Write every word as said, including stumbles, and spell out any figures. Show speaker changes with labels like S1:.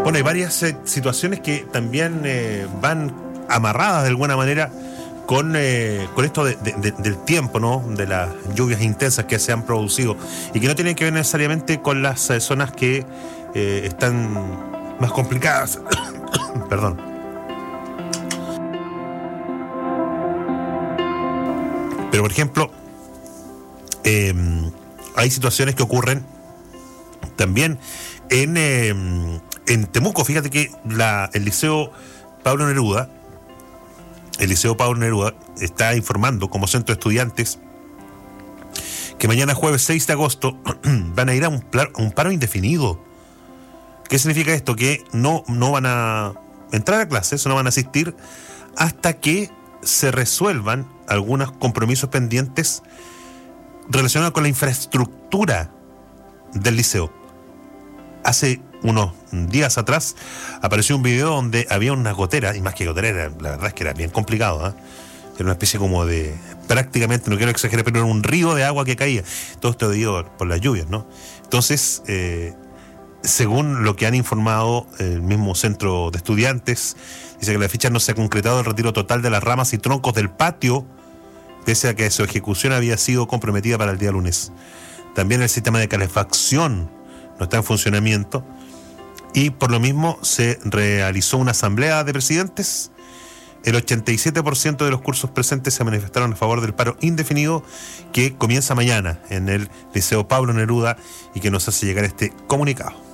S1: Bueno, hay varias eh, situaciones que también eh, van amarradas de alguna manera con, eh, con esto de, de, de, del tiempo, ¿no? De las lluvias intensas que se han producido y que no tienen que ver necesariamente con las eh, zonas que eh, están más complicadas. Perdón. Pero, por ejemplo, eh, hay situaciones que ocurren también en, eh, en Temuco. Fíjate que la, el Liceo Pablo Neruda, el Liceo Pablo Neruda está informando como centro de estudiantes que mañana jueves seis de agosto van a ir a un, pla, un paro indefinido. ¿Qué significa esto? Que no, no van a entrar a clases, no van a asistir hasta que se resuelvan algunos compromisos pendientes relacionados con la infraestructura del liceo. Hace unos días atrás apareció un video donde había una gotera, y más que gotera, era, la verdad es que era bien complicado, ¿eh? Era una especie como de, prácticamente, no quiero exagerar, pero era un río de agua que caía. Todo esto debido por las lluvias, ¿no? Entonces, eh, según lo que han informado el mismo centro de estudiantes, dice que la fecha no se ha concretado el retiro total de las ramas y troncos del patio, pese a que su ejecución había sido comprometida para el día lunes. También el sistema de calefacción no está en funcionamiento y por lo mismo se realizó una asamblea de presidentes. El ochenta y siete por ciento de los cursos presentes se manifestaron a favor del paro indefinido que comienza mañana en el Liceo Pablo Neruda y que nos hace llegar este comunicado.